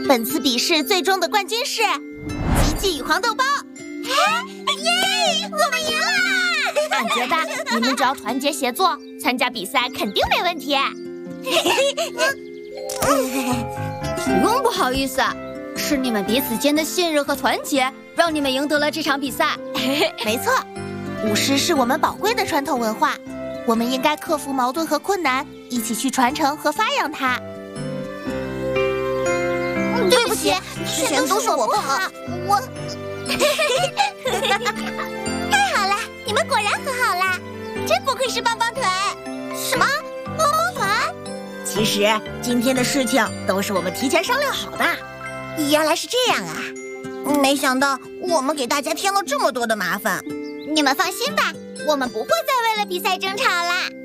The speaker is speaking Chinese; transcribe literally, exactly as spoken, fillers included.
本次比试最终的冠军是吉吉与黄豆包。 耶！我们赢了！ 俺觉得你们只要团结协作，参加比赛肯定没问题。 不用不好意思，是你们彼此间的信任和团结，让你们赢得了这场比赛。 没错，舞狮是我们宝贵的传统文化，我们应该克服矛盾和困难，一起去传承和发扬它。 对不起，之前都是我不好，我。太好了，你们果然和好啦，真不愧是帮帮团。什么？帮帮团？ 其实今天的事情都是我们提前商量好的。 原来是这样啊！没想到我们给大家添了这么多的麻烦。 你们放心吧，我们不会再为了比赛争吵啦。